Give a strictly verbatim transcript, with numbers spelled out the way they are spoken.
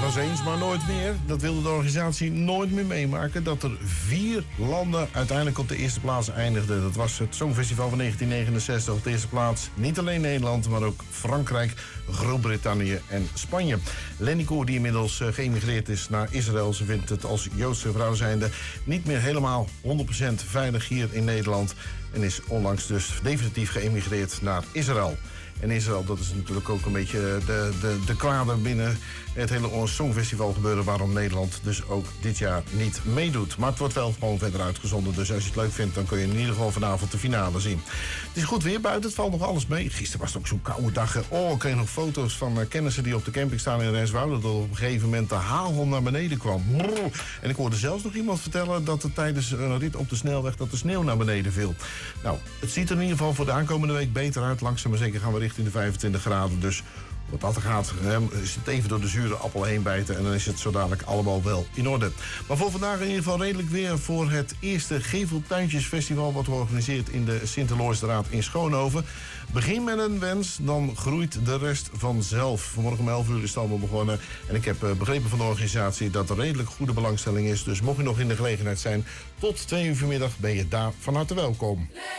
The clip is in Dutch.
was eens, maar nooit meer. Dat wilde de organisatie nooit meer meemaken. Dat er vier landen uiteindelijk op de eerste plaats eindigden. Dat was het Songfestival van negentien negenenzestig. Op de eerste plaats niet alleen Nederland, maar ook Frankrijk, Groot-Brittannië en Spanje. Lenny Koer, die inmiddels uh, geëmigreerd is naar Israël. Ze vindt het als Joodse vrouw zijnde niet meer helemaal honderd procent veilig hier in Nederland. En is onlangs dus definitief geëmigreerd naar Israël. En Israël, dat is natuurlijk ook een beetje de, de, de kwader binnen het hele Songfestival gebeuren, waarom Nederland dus ook dit jaar niet meedoet. Maar het wordt wel gewoon verder uitgezonden, dus als je het leuk vindt, dan kun je in ieder geval vanavond de finale zien. Het is goed weer buiten, het valt nog alles mee. Gisteren was het ook zo'n koude dag. Oh, ik kreeg nog foto's van uh, kennissen die op de camping staan in Renswoude, dat op een gegeven moment de hagel naar beneden kwam. Brrr. En ik hoorde zelfs nog iemand vertellen dat er tijdens een rit op de snelweg dat de sneeuw naar beneden viel. Nou, het ziet er in ieder geval voor de aankomende week beter uit. Langzaam maar zeker gaan we richting de vijfentwintig graden, dus wat dat er gaat, is het even door de zure appel heen bijten en dan is het zo dadelijk allemaal wel in orde. Maar voor vandaag in ieder geval redelijk weer voor het eerste Geveltuintjesfestival wat we organiseren in de Sint-Elooisstraat in Schoonhoven. Begin met een wens, dan groeit de rest vanzelf. Vanmorgen om elf uur is het allemaal begonnen en ik heb begrepen van de organisatie dat er redelijk goede belangstelling is. Dus mocht je nog in de gelegenheid zijn, tot twee uur vanmiddag ben je daar van harte welkom.